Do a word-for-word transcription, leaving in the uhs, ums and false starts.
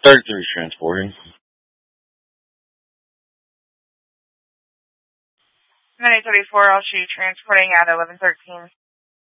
thirty-three is transporting. nine eight three four, I'll shoot you transporting at eleven thirteen.